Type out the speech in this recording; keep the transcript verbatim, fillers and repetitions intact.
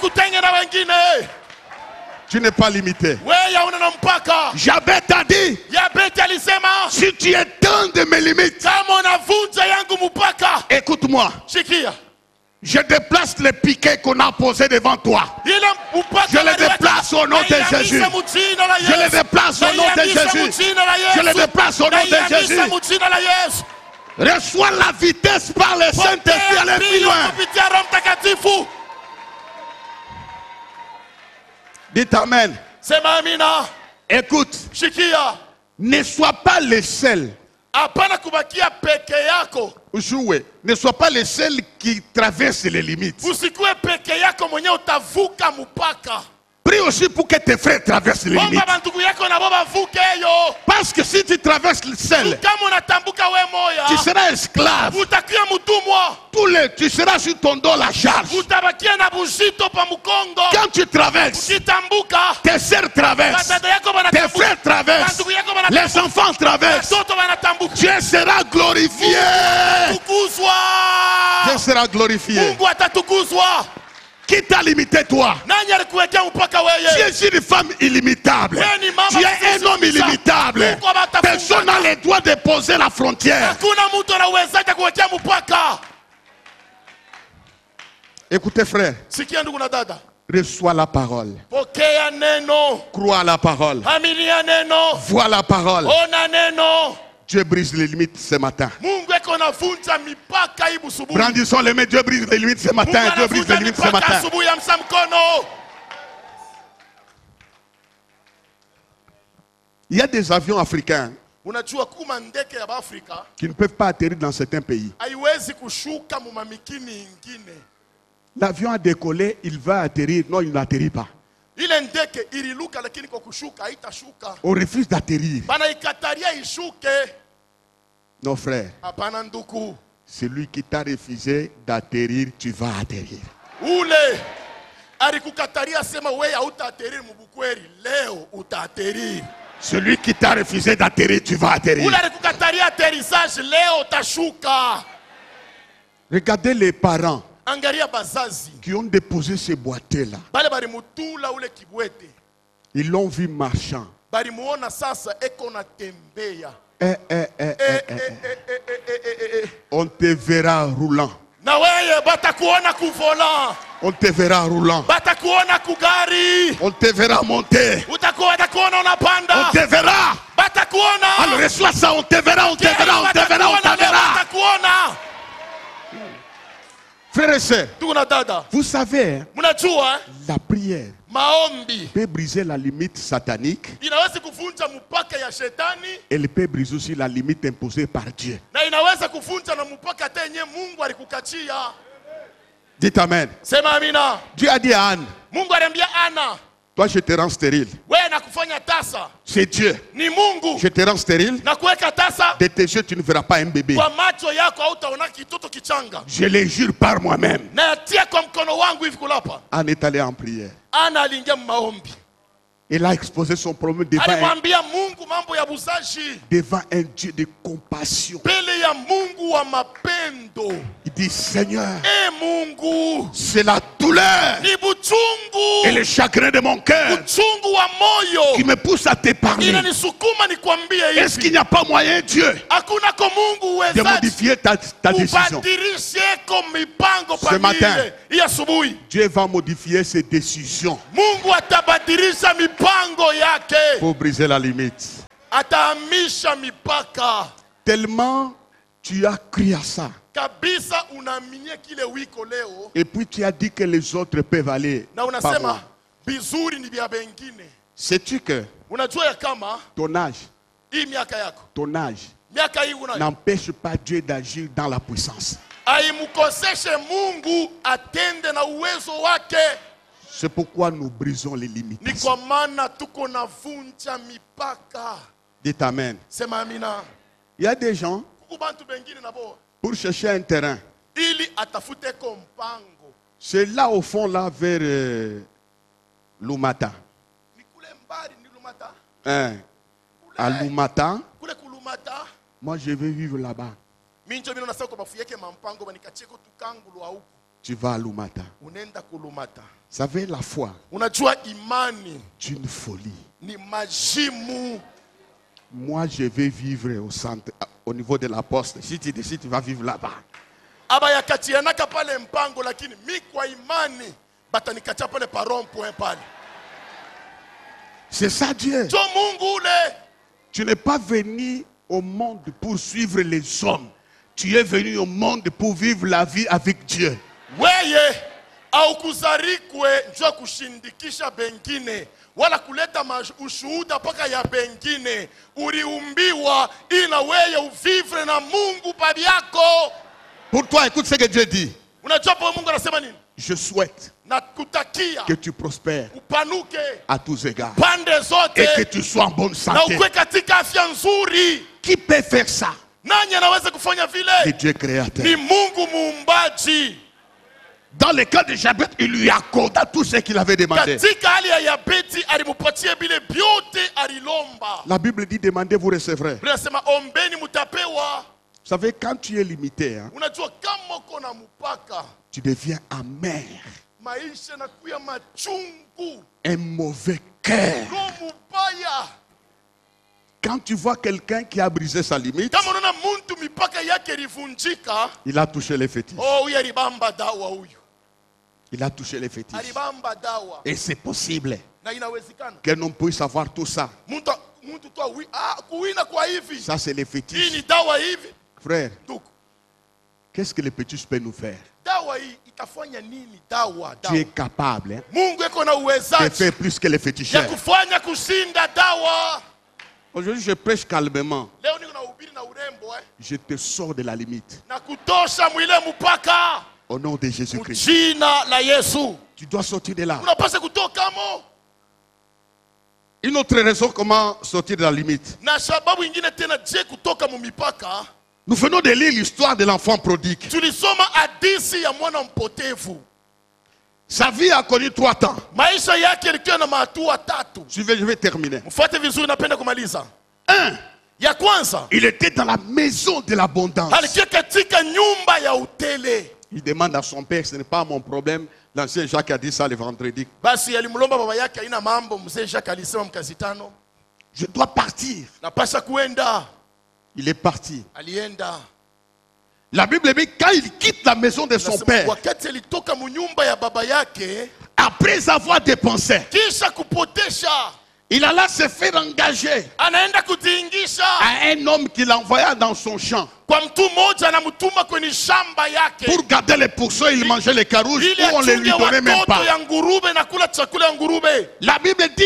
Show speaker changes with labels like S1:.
S1: Tu n'es pas limité. Jabez t'a dit, si tu étends de mes limites, écoute-moi. Je déplace les piquets qu'on a posés devant toi. Je les déplace au nom de Jésus. Je les déplace au nom de Jésus. Je les déplace au nom de Jésus. Reçois la vitesse par le Saint-Esprit, aller plus loin. Dites Amen. Écoute, ne sois pas le seul. Jouez. Ne sois pas le seul qui traverse les limites. Prie aussi pour que tes frères traversent les limites. Parce que si tu traverses seul, tu seras esclave. Tous les, tu seras sur ton dos la charge. Quand tu traverses, tes sœurs traversent, tes frères traversent, les enfants traversent. Dieu sera glorifié. Dieu sera glorifié. Qui t'a limité toi? Tu es une femme illimitable. Tu es un homme illimitable. Personne n'a le droit de poser la frontière. Écoutez frère, reçois la parole. Crois à la parole. Vois la parole. Dieu brise les limites ce matin. Brandissons les mains. Dieu brise les limites ce matin. Dieu brise les limites ce matin. Il y a des avions africains qui ne peuvent pas atterrir dans certains pays. L'avion a décollé, il va atterrir. Non, il n'atterrit pas. On refuse d'atterrir. Non frère, celui qui t'a refusé d'atterrir, tu vas atterrir. Celui qui t'a refusé d'atterrir, tu vas atterrir. Regardez les parents qui ont déposé ces boîtiers-là. Ils l'ont vu marchant. Eh, eh, eh, eh, eh, eh. On te verra roulant. On te verra roulant. On te verra monter. On te verra. Alors reçois ça, on te verra, on te verra, on te verra, on te verra. Frères et sœurs, vous savez, la prière peut briser la limite satanique. Elle peut briser aussi la limite imposée par Dieu. Dites Amen. Dieu a dit à Anne, toi je te rends stérile. C'est Dieu. Je te rends stérile. De tes yeux tu ne verras pas un bébé. Je le jure par moi-même. Anne est allée en prière. Il a exposé son problème devant un, devant un Dieu de compassion. Il dit Seigneur, c'est la douleur et le chagrin de mon cœur qui me pousse à te parler. Est-ce qu'il n'y a pas moyen, Dieu, de modifier ta, ta décision? Ce matin, Dieu va modifier ses décisions pour briser la limite. Tellement tu as crié à ça. Et puis tu as dit que les autres peuvent aller par moi. Sais-tu que ton âge, ton âge n'empêche pas Dieu d'agir dans la puissance? C'est pourquoi nous brisons les limites. Dites Amen. Il y a des gens, pour chercher un terrain, c'est là au fond, là, vers euh, Lumata. Hein, à Lumata. Moi, je vais vivre là-bas. tu vas à Lumata.
S2: Unaenda kulumata.
S1: Vous savez, la foi,
S2: Unajua imani
S1: c'est une folie.
S2: ni majimu.
S1: Moi, je vais vivre au centre, au niveau de la poste. Si tu décides, tu vas vivre là-bas.
S2: Aba yakatianaka pale mpango, lakini mi kwa imani batanikatia pale pa rond point pale.
S1: C'est ça Dieu.
S2: Jo Mungu ule.
S1: Tu n'es pas venu au monde pour suivre les hommes. Tu es venu au monde pour vivre la vie avec Dieu.
S2: Weye au kuzarikwe njoo kushindikisha bengine wala kuleta ushuhuda paka ya bengine. Uliumbiwa ila weye uvivre na Mungu babi yako.
S1: Pour toi, écoute ce que Dieu dit.
S2: Unajua po Mungu anasema nini?
S1: Je souhaite
S2: nakutakia
S1: que tu prospères
S2: upanuke
S1: à tous égards
S2: pande zote
S1: et que tu sois en bonne
S2: na
S1: santé.
S2: ukwe katika afya nzuri.
S1: Qui peut faire ça?
S2: Nani anaweza kufanya vile?
S1: Le Dieu créateur.
S2: Ni Mungu muumbaji.
S1: Dans le cas de Jabez, il lui accorda tout ce qu'il avait demandé.
S2: Katika hali ya Yabeti alimupatia bile byote alilomba.
S1: La Bible dit demandez, vous recevrez.
S2: Biblia inasema ombeni mutapewa.
S1: Vous savez, quand tu es limité, hein,
S2: Unajua kama uko na mpaka,
S1: tu deviens amer,
S2: maisha yanakuwa machungu,
S1: un mauvais cœur.
S2: roho mbaya.
S1: Quand tu vois quelqu'un qui a brisé sa limite,
S2: Kama unaona mtu mipaka yake ilivunjika,
S1: il a touché les fétiches.
S2: oh huyu alibamba dawa huyu.
S1: Il a touché les fétiches.
S2: Alibamba dawa.
S1: Et c'est possible
S2: Na inawezekana.
S1: qu'un homme puisse avoir tout ça.
S2: Mtu mtu tu wi ah kuwina kwa hivi.
S1: Ça, c'est les
S2: Hii
S1: fétiches.
S2: ni dawa hivi.
S1: Frère,
S2: Tuko.
S1: qu'est-ce que les fétiches peuvent nous faire?
S2: Dawa hii itafanya nini? Dawa
S1: Tu es
S2: dawa.
S1: capable, hein,
S2: Mungu eko na
S1: de
S2: uwezaji
S1: faire plus que les
S2: ya
S1: féticheurs.
S2: kufanya kushinda dawa.
S1: Aujourd'hui, je prêche calmement.
S2: Leo niko na ubiri na urembo eh.
S1: Je te sors de la limite.
S2: Na kutosha mwile mpaka.
S1: Au nom de Jésus-Christ.
S2: Jina la Yesu.
S1: Tu dois sortir de là.
S2: Unapaswa kutoka mo.
S1: Une autre raison comment sortir de la limite.
S2: Na sababu ingine tena je kutoka mu mipaka.
S1: Nous venons de lire l'histoire de l'enfant prodigue.
S2: Tulisoma hadithi ya mwana mpotevu.
S1: Sa vie a connu trois temps.
S2: Maisha yake yalikuwa na mahatua tatu.
S1: Je vais, je vais terminer.
S2: Mfuate vizuri, napenda kumaliza.
S1: Un,
S2: Ya kwanza,
S1: il était dans la maison de l'abondance.
S2: alikuwa katika nyumba ya utele.
S1: Il demande à son père, ce n'est pas mon problème. L'ancien Jacques a dit ça le vendredi.
S2: Basi alimlomba baba yake, haina mambo. Mzee Jacques alisema mkazi tano,
S1: Je dois partir.
S2: napasha kuenda.
S1: Il est parti.
S2: Alienda.
S1: La Bible dit quand il quitte la maison de son
S2: Nasema,
S1: père,
S2: wakati alitoka mu nyumba ya baba yake,
S1: après avoir dépensé,
S2: kisha kupotesha,
S1: il alla se faire engager
S2: anaenda kujiingisha
S1: à un homme qu'il envoya dans son champ
S2: kwa mtu mmoja, anamtuma kwenye shamba yake
S1: pour garder les pourceaux. Il mangeait les carouges
S2: ili
S1: ou on les
S2: achunge
S1: lui donnait même
S2: watoto
S1: pas.
S2: ya ngurube na kula chakula ya ngurube.
S1: La Bible dit